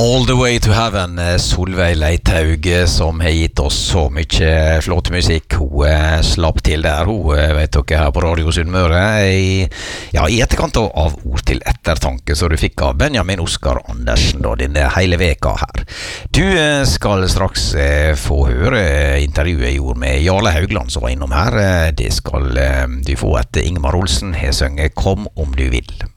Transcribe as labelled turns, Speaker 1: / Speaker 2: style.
Speaker 1: All the way to heaven, Solveig Leithaug, som har gitt oss så mye flott musikk. Hun slapp til der, hun vet dere her på Radio Sunnmøre, i etterkant av ord til ettertanke, så du fikk av Benjamin Oskar Andersen da, denne hele veka her. Du skal straks få høre intervjuet jeg gjorde med Jarle Haugland som var innom her. Det skal du få etter Ingmar Olsen, har sunget Kom om du vil.